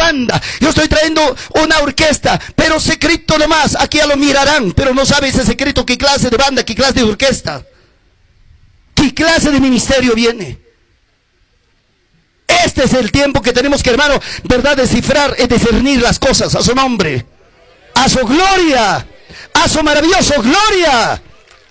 banda, yo estoy trayendo una orquesta, pero secreto nomás, aquí ya lo mirarán, pero no sabe ese secreto qué clase de banda, qué clase de orquesta, qué clase de ministerio viene. Este es el tiempo que tenemos que, hermano, verdad, descifrar y discernir las cosas a su nombre, a su gloria, a su maravilloso gloria.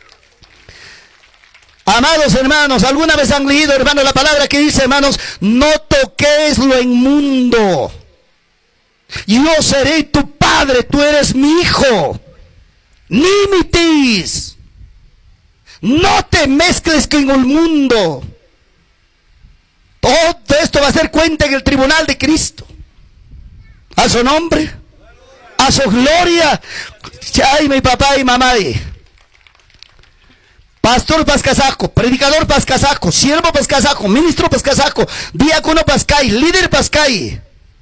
Amados hermanos, ¿alguna vez han leído, hermano, la palabra que dice, hermanos, no toques lo inmundo? Yo seré tu padre, tú eres mi hijo. Ni imites. No te mezcles con el mundo. Todo esto va a ser cuenta en el tribunal de Cristo. A su nombre, a su gloria. Ay, mi papá y mamá. Pastor Pascasaco, predicador Pascasaco, siervo Pascasaco, ministro Pascasaco, diácono Pascay, líder Pascay,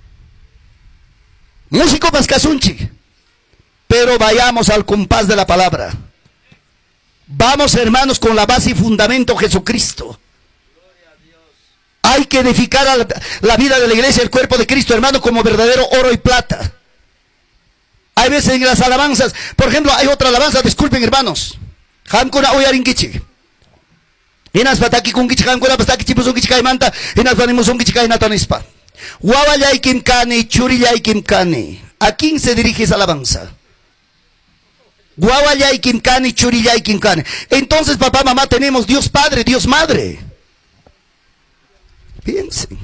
músico Pascasunchi. Pero vayamos al compás de la palabra. Vamos, hermanos, con la base y fundamento Jesucristo. Hay que edificar a la vida de la iglesia, el cuerpo de Cristo, hermano, como verdadero oro y plata. Hay veces en las alabanzas, por ejemplo, hay otra alabanza, disculpen hermanos. Hankuna oyarinkichi. Inas pataki kunkichi hankuna pataki chipusunkichi kaimanta. Inas panimusunkichi kainatanispa. Wawayaikim kani, churiyaikim kani. ¿A quién se dirige esa alabanza? Wawayaikim kani, churiyaikim kani. Entonces, papá, mamá, tenemos Dios Padre, Dios Madre. Piensen.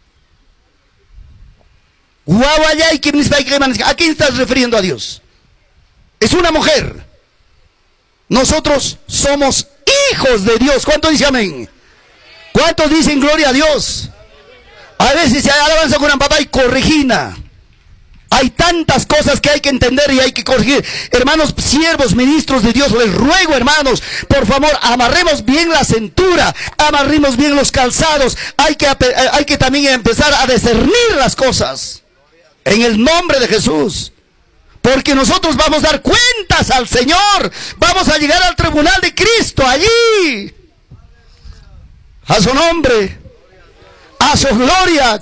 ¿A quién estás refiriendo a Dios? Es una mujer. Nosotros somos hijos de Dios. ¿Cuántos dicen amén? ¿Cuántos dicen gloria a Dios? A veces se alabanza con un papá y corregina. Hay tantas cosas que hay que entender y hay que corregir. Hermanos, siervos, ministros de Dios, les ruego, hermanos, por favor, amarremos bien la cintura, amarremos bien los calzados. Hay que también empezar a discernir las cosas en el nombre de Jesús. Porque nosotros vamos a dar cuentas al Señor. Vamos a llegar al tribunal de Cristo allí. A su nombre. A su gloria.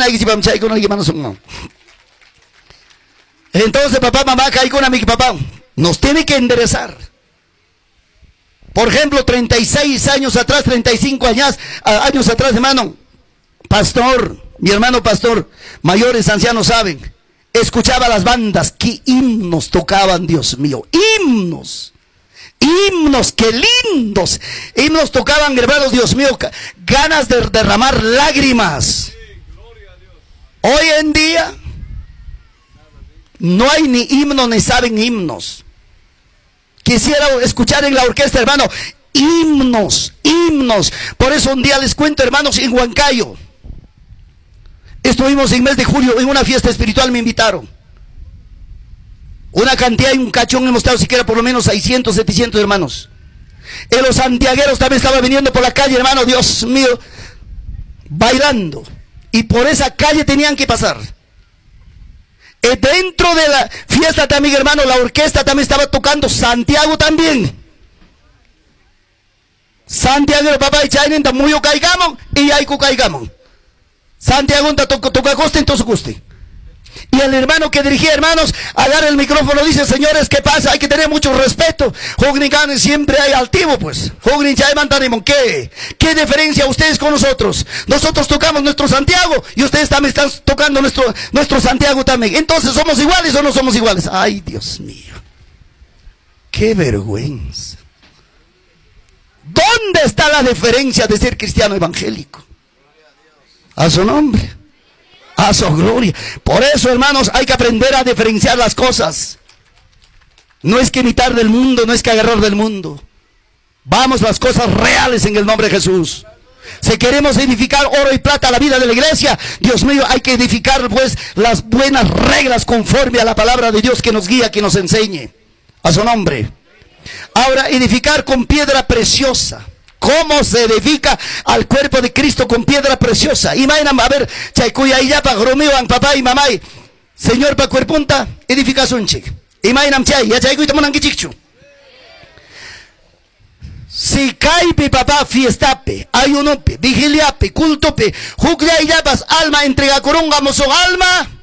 Entonces, papá, mamá, caí con mi papá. Nos tiene que enderezar. Por ejemplo, 36 años atrás, 35 años atrás, hermano. Pastor, mi hermano pastor, mayores, ancianos saben. Escuchaba las bandas, qué himnos tocaban, Dios mío, himnos, qué lindos, himnos tocaban, hermanos, Dios mío, ganas de derramar lágrimas. Hoy en día, no hay ni himnos, ni saben himnos. Quisiera escuchar en la orquesta, hermano, himnos. Por eso un día les cuento, hermanos, en Huancayo. Estuvimos en mes de julio en una fiesta espiritual, me invitaron. Una cantidad y un cachón hemos estado, siquiera por lo menos 600, 700 hermanos. Y los santiagueros también estaban viniendo por la calle, hermano, Dios mío, bailando. Y por esa calle tenían que pasar. Y dentro de la fiesta también, hermano, la orquesta también estaba tocando, Santiago también. Santiago, papá y Chainen, muyo caigamos y Yaiku caigamos. Santiago toca coste, entonces guste. Y el hermano que dirigía, hermanos, agarra el micrófono, dice: señores, ¿qué pasa? Hay que tener mucho respeto. Jognican siempre hay altivo, pues. ¿Qué diferencia ustedes con nosotros? Nosotros tocamos nuestro Santiago y ustedes también están tocando nuestro Santiago también. Entonces, ¿somos iguales o no somos iguales? Ay, Dios mío. Qué vergüenza. ¿Dónde está la diferencia de ser cristiano evangélico? A su nombre, a su gloria. Por eso, hermanos, hay que aprender a diferenciar las cosas. No es que imitar del mundo, no es que agarrar del mundo. Vamos, las cosas reales en el nombre de Jesús. Si queremos edificar oro y plata a la vida de la iglesia, Dios mío, hay que edificar pues las buenas reglas conforme a la palabra de Dios que nos guía, que nos enseñe. A su nombre. Ahora, edificar con piedra preciosa. ¿Cómo se edifica al cuerpo de Cristo con piedra preciosa? Imagínate, a ver, chaycuya y yapa, gromeo, papá y mamá, señor pa cuerpunta, edificación chic. Imagínate, chay, ya chaycuya tamonan kichichu. Si caipe papá fiestape, ayunope, vigiliape, cultope, juglia y yapas, alma entrega coronga mozo alma.